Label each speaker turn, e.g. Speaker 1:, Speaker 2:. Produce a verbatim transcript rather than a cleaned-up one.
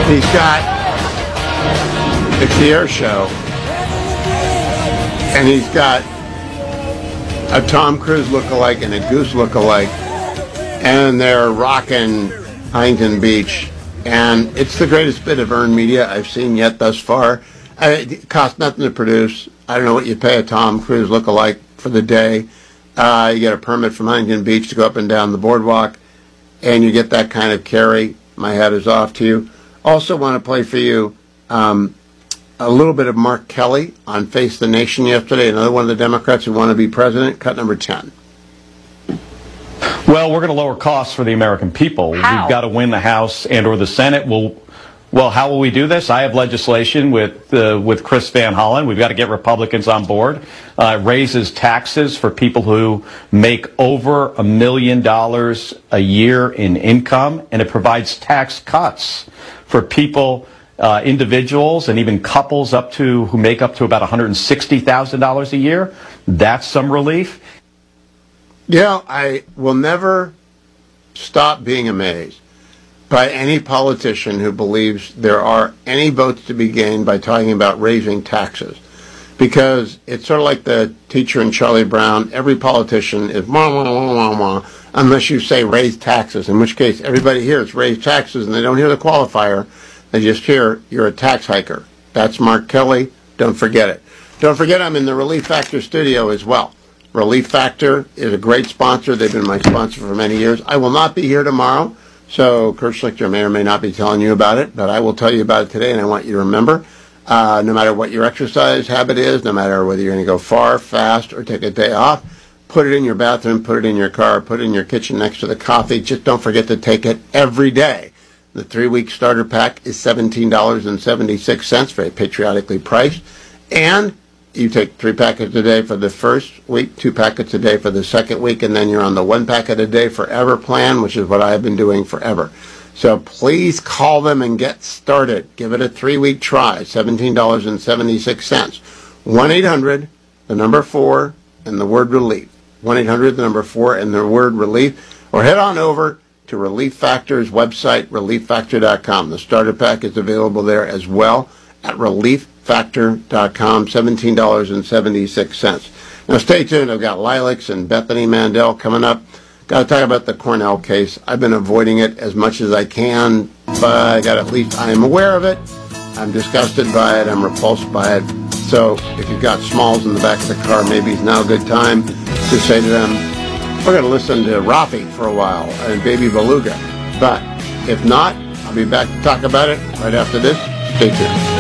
Speaker 1: He's got, it's the Air Show, and he's got a Tom Cruise lookalike and a Goose lookalike, and they're rocking Huntington Beach, and it's the greatest bit of earned media I've seen yet thus far. It costs nothing to produce. I don't know what you pay a Tom Cruise lookalike for the day. Uh, you get a permit from Huntington Beach to go up and down the boardwalk, and you get that kind of carry. My hat is off to you. Also want to play for you um, a little bit of Mark Kelly on Face the Nation yesterday, another one of the Democrats who want to be president, cut number ten.
Speaker 2: Well, we're going to lower costs for the American people.
Speaker 3: How?
Speaker 2: We've got to win the House and or the Senate. We'll, well, how will we do this? I have legislation with uh, with Chris Van Hollen. We've got to get Republicans on board. Uh, it raises taxes for people who make over a million dollars a year in income, and it provides tax cuts for people, uh, individuals, and even couples up to who make up to about one hundred sixty thousand dollars a year. That's some relief.
Speaker 1: Yeah, I will never stop being amazed by any politician who believes there are any votes to be gained by talking about raising taxes. Because it's sort of like the teacher in Charlie Brown. Every politician is wah, wah, wah, wah, wah, unless you say raise taxes, in which case everybody hears raise taxes and they don't hear the qualifier. They just hear you're a tax hiker. That's Mark Kelly. Don't forget it. Don't forget I'm in the Relief Factor studio as well. Relief Factor is a great sponsor. They've been my sponsor for many years. I will not be here tomorrow, so Kurt Schlichter may or may not be telling you about it, but I will tell you about it today, and I want you to remember, uh, no matter what your exercise habit is, no matter whether you're going to go far, fast, or take a day off, put it in your bathroom, put it in your car, put it in your kitchen next to the coffee. Just don't forget to take it every day. The three-week starter pack is seventeen dollars and seventy-six cents, very patriotically priced, and you take three packets a day for the first week, two packets a day for the second week, and then you're on the one packet a day forever plan, which is what I have been doing forever. So please call them and get started. Give it a three-week try, seventeen dollars and seventy-six cents. one eight hundred, the number four, and the word relief. one eight hundred, the number four, and the word relief. Or head on over to Relief Factor's website, relief factor dot com. The starter pack is available there as well at relief factor dot com, seventeen dollars and seventy-six cents. Now stay tuned. I've got Lilacs and Bethany Mandel coming up. Got to talk about the Cornell case. I've been avoiding it as much as I can, but I got at least I am aware of it. I'm disgusted by it. I'm repulsed by it. So if you've got Smalls in the back of the car, maybe it's now a good time to say to them, we're going to listen to Rafi for a while and Baby Beluga. But if not, I'll be back to talk about it right after this. Stay tuned.